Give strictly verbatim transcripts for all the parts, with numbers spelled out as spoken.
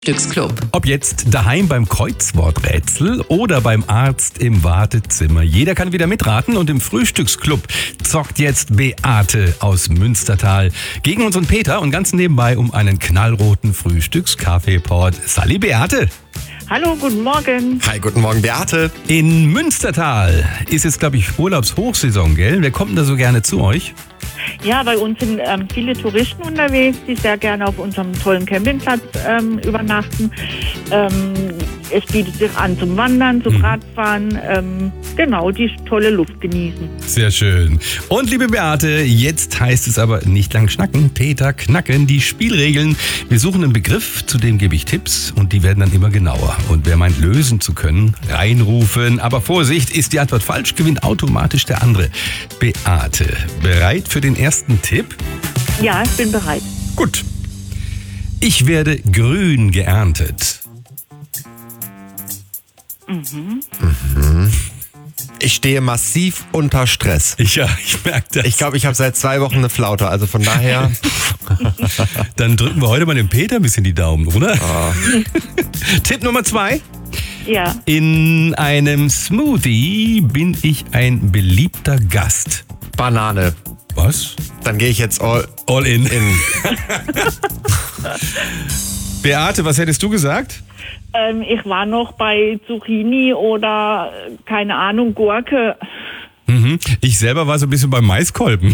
Frühstücksclub. Ob jetzt daheim beim Kreuzworträtsel oder beim Arzt im Wartezimmer. Jeder kann wieder mitraten und im Frühstücksclub zockt jetzt Beate aus Münstertal gegen unseren Peter und ganz nebenbei um einen knallroten Frühstückskaffeeport. Salli Beate! Hallo, guten Morgen. Hi, guten Morgen, Beate. In Münstertal ist jetzt, glaube ich, Urlaubshochsaison, gell? Wer kommt denn da so gerne zu euch? Ja, bei uns sind ähm, viele Touristen unterwegs, die sehr gerne auf unserem tollen Campingplatz ähm, übernachten. Ähm, es bietet sich an zum Wandern, zum Mhm. Radfahren, ähm, genau, die tolle Luft genießen. Sehr schön. Und liebe Beate, jetzt heißt es aber nicht lang schnacken, Peter knacken die Spielregeln. Wir suchen einen Begriff, zu dem gebe ich Tipps und die werden dann immer genauer. Und wer meint, lösen zu können, reinrufen. Aber Vorsicht, ist die Antwort falsch, gewinnt automatisch der andere. Beate, bereit für den ersten Tipp? Ja, ich bin bereit. Gut. Ich werde grün geerntet. Ich stehe massiv unter Stress. Ja, ich merke das. Ich glaube, ich habe seit zwei Wochen eine Flaute, also von daher... Dann drücken wir heute mal dem Peter ein bisschen die Daumen, oder? Tipp Nummer zwei. Ja, In einem Smoothie bin ich ein beliebter Gast. Banane. Was? Dann gehe ich jetzt all All in. in. Beate, was hättest du gesagt? ähm, ich war noch bei Zucchini oder, äh, keine Ahnung, Gurke. Mhm. Ich selber war so ein bisschen beim Maiskolben.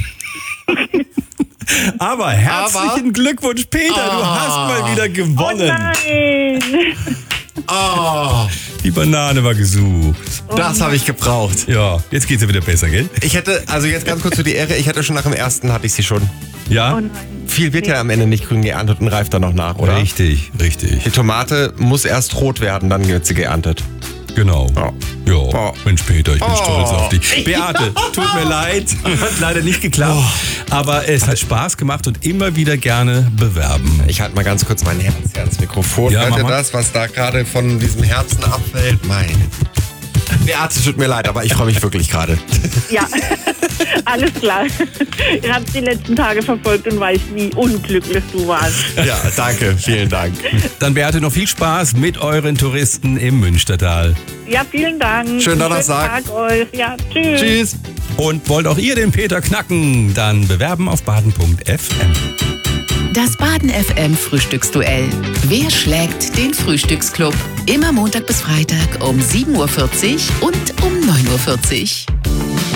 Aber herzlichen Glückwunsch, Peter, du Ah. hast mal wieder Oh gewonnen. nein! Oh, Die Banane war gesucht. das habe ich gebraucht. Ja, jetzt geht's ja wieder besser, gell? Ich hätte, also jetzt ganz kurz für die Ehre, ich hatte schon nach dem ersten, hatte ich sie schon. Ja? Oh nein. Viel wird ja am Ende nicht grün geerntet und reift dann noch nach, oder? Richtig, richtig. Die Tomate muss erst rot werden, dann wird sie geerntet. Genau. Oh. Ja, Oh. Mensch Peter, ich bin Oh. stolz auf dich. Beate, tut mir leid, hat leider nicht geklappt. Aber es hat Spaß gemacht und immer wieder gerne bewerben. Ich halte mal ganz kurz mein Herz hier ans Mikrofon. Ja, Hört mach ihr mal. das, was da gerade von diesem Herzen abfällt? Meine. Beate, tut mir leid, aber ich freue mich wirklich gerade. Ja, alles klar. Ich habe die letzten Tage verfolgt und weiß, wie unglücklich du warst. Ja, danke, vielen Dank. Dann Beate, noch viel Spaß mit euren Touristen im Münstertal. Ja, vielen Dank. Schönen Donnerstag. Schönen Tag euch. Ja, tschüss. Tschüss. Und wollt auch ihr den Peter knacken? Dann bewerben auf baden punkt f m. Das Baden F M Frühstücksduell. Wer schlägt den Frühstücksclub? Immer Montag bis Freitag um sieben Uhr vierzig und um neun Uhr vierzig.